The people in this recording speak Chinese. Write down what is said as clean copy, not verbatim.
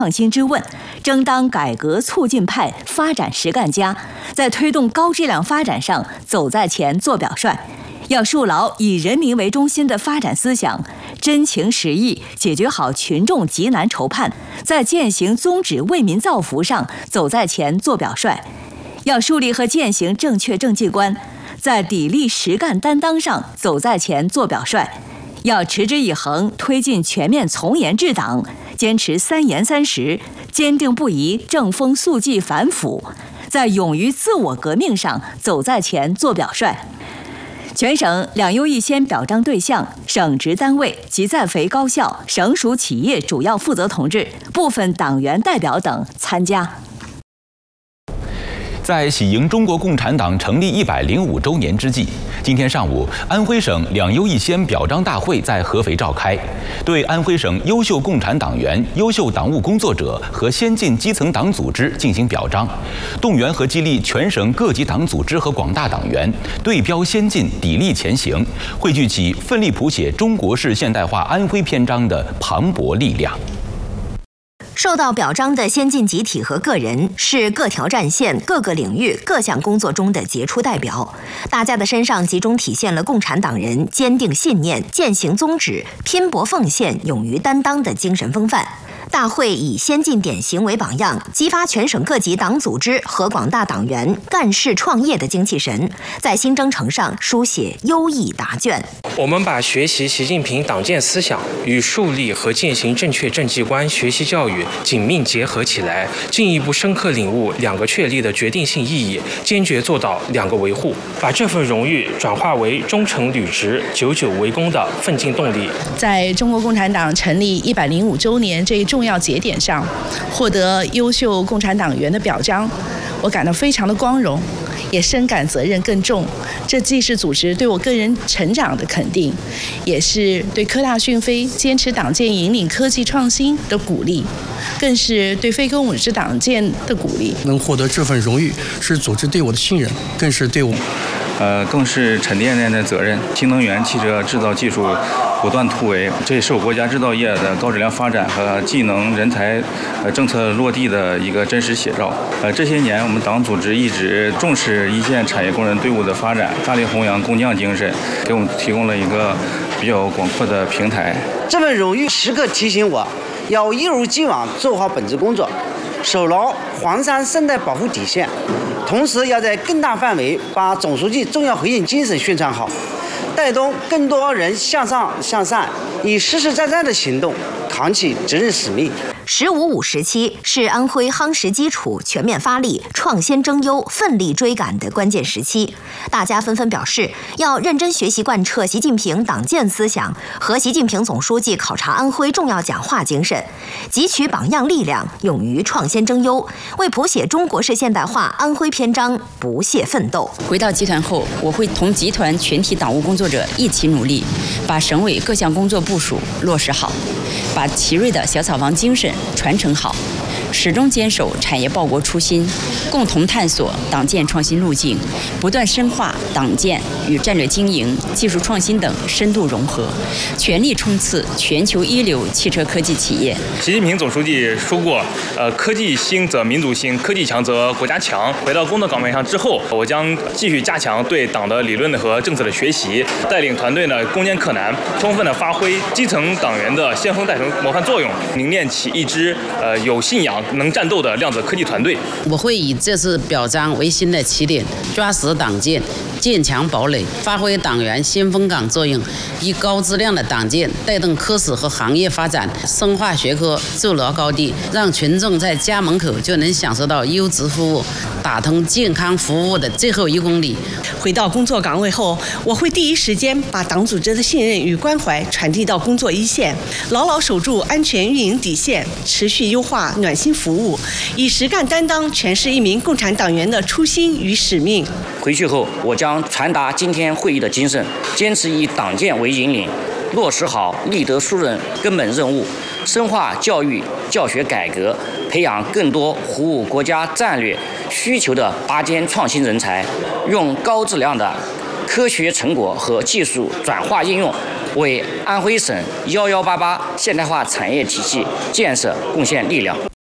创新之问，争当改革促进派、发展实干家，在推动高质量发展上走在前、做表率。要树牢以人民为中心的发展思想，真情实意解决好群众急难愁盼，在践行宗旨为民造福上走在前、做表率。要树立和践行正确政绩观，在砥砺实干担当上走在前、做表率。要持之以恒推进全面从严治党，坚持3严3实，坚定不移正风肃纪反腐，在勇于自我革命上走在前、做表率。全省2优1先表彰对象、省直单位及在肥高校、省属企业主要负责同志、部分党员代表等参加。 在喜迎中国共产党成立105周年之际，今天上午，安徽省2优1先表彰大会在合肥召开，对安徽省优秀共产党员、优秀党务工作者和先进基层党组织进行表彰，动员和激励全省各级党组织和广大党员对标先进、砥砺前行，汇聚起奋力谱写中国式现代化安徽篇章的磅礴力量。 受到表彰的先进集体和个人是各条战线、各个领域、各项工作中的杰出代表，大家的身上集中体现了共产党人坚定信念、践行宗旨、拼搏奉献、勇于担当的精神风范。大会以先进典型为榜样，激发全省各级党组织和广大党员干事创业的精气神，在新征程上书写优异答卷。 我们把学习习近平党建思想与树立和践行正确政绩观学习教育紧密结合起来，进一步深刻领悟2个确立的决定性意义，坚决做到2个维护，把这份荣誉转化为忠诚履职、久久为功的奋进动力。 在中国共产党成立105周年这一重要节点上，获得优秀共产党员的表彰，我感到非常的光荣，也深感责任更重。这既是组织对我个人成长的肯定，也是对科大讯飞坚持党建引领科技创新的鼓励，更是对非共治党建的鼓励。 能获得这份荣誉，是组织对我的信任，更是对我更是沉甸甸的责任。新能源汽车制造技术不断突围，这也是我国家制造业的高质量发展和技能人才政策落地的一个真实写照。这些年，我们党组织一直重视一线产业工人队伍的发展，大力弘扬工匠精神，给我们提供了一个比较广阔的平台。 这份荣誉时刻提醒我，要一如既往做好本职工作，守牢黄山生态保护底线，同时要在更大范围把总书记重要回应精神宣传好，带动更多人向上向善，以实实在在的行动扛起责任使命。 “15-5”时期是安徽夯实基础、全面发力、创新争优、奋力追赶的关键时期。大家纷纷表示，要认真学习贯彻习近平党建思想和习近平总书记考察安徽重要讲话精神，汲取榜样力量，勇于创新争优，为谱写中国式现代化安徽篇章不懈奋斗。 回到集团后，我会同集团全体党务工作者一起努力，把省委各项工作部署落实好，把奇瑞的小草房精神传承好，始终坚守产业报国初心，共同探索党建创新路径，不断深化党建与战略经营、技术创新等深度融合，全力冲刺全球一流汽车科技企业。 习近平总书记说过，科技兴则民族兴，科技强则国家强。回到工作岗位上之后，我将继续加强对党的理论和政策的学习，带领团队呢攻坚克难，充分的发挥基层党员的先锋带头模范作用，凝练起一支有信仰、能战斗的量子科技团队。 我会以这次表彰为新的起点，抓实党建，建强堡垒，发挥党员先锋岗作用，以高质量的党建带动科室和行业发展，深化学科，筑牢高地，让群众在家门口就能享受到优质服务，打通健康服务的最后1公里。 回到工作岗位后，我会第一时间把党组织的信任与关怀传递到工作一线，牢牢守住安全运营底线，持续优化暖心服务，以实干担当诠释一名共产党员的初心与使命。 回去后，我将传达今天会议的精神，坚持以党建为引领，落实好立德树人根本任务，深化教育教学改革，培养更多服务国家战略需求的拔尖创新人才，用高质量的科学成果和技术转化应用， 为安徽省1188现代化产业体系建设贡献力量。